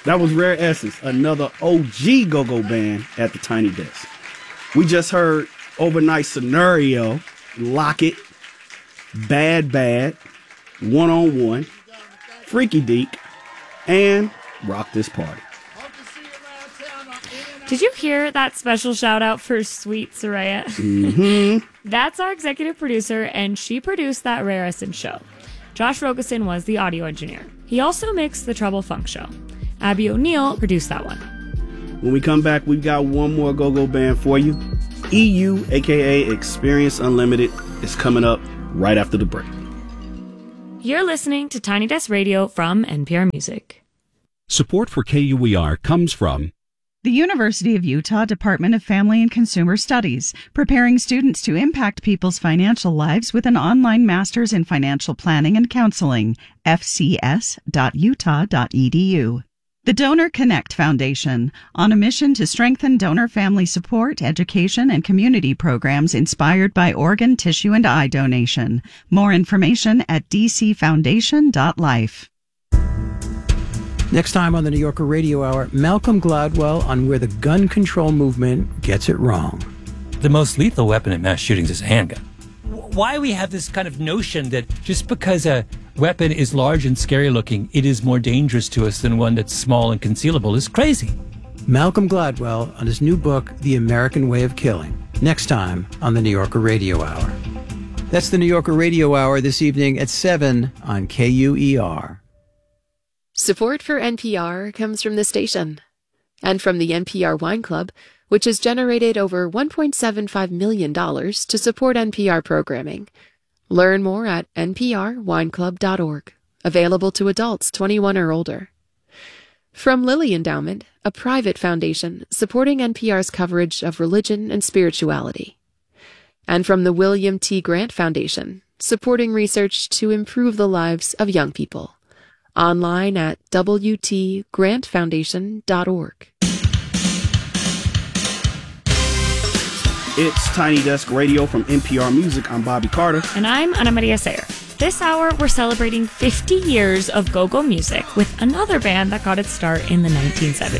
That was Rare Essence, another OG go-go band at the Tiny Desk. We just heard Overnight Scenario, Lock It, Bad Bad, One on One, Freaky Deek, and Rock This Party. Did you hear that special shout out for Sweet Soraya? Mm-hmm. That's our executive producer, and she produced that Rare Essence show. Josh Rogosin was the audio engineer. He also mixed the Trouble Funk show. Abby O'Neill produced that one. When we come back, we've got one more go-go band for you. EU, aka Experience Unlimited, is coming up right after the break. You're listening to Tiny Desk Radio from NPR Music. Support for KUER comes from the University of Utah Department of Family and Consumer Studies, preparing students to impact people's financial lives with an online master's in financial planning and counseling, fcs.utah.edu. The Donor Connect Foundation, on a mission to strengthen donor family support, education, and community programs inspired by organ, tissue, and eye donation. More information at dcfoundation.life. Next time on the New Yorker Radio Hour, Malcolm Gladwell on where the gun control movement gets it wrong. The most lethal weapon in mass shootings is a handgun. Why we have this kind of notion that just because a weapon is large and scary looking, it is more dangerous to us than one that's small and concealable is crazy. Malcolm Gladwell on his new book, The American Way of Killing. Next time on the New Yorker Radio Hour. That's the New Yorker Radio Hour this evening at 7 on KUER. Support for NPR comes from the station and from the NPR Wine Club, which has generated over $1.75 million to support NPR programming. Learn more at nprwineclub.org. Available to adults 21 or older. From Lilly Endowment, a private foundation supporting NPR's coverage of religion and spirituality. And from the William T. Grant Foundation, supporting research to improve the lives of young people. Online at wtgrantfoundation.org. It's Tiny Desk Radio from NPR Music. I'm Bobby Carter. And I'm Ana Maria Sayer. This hour, we're celebrating 50 years of go-go music with another band that got its start in the 1970s.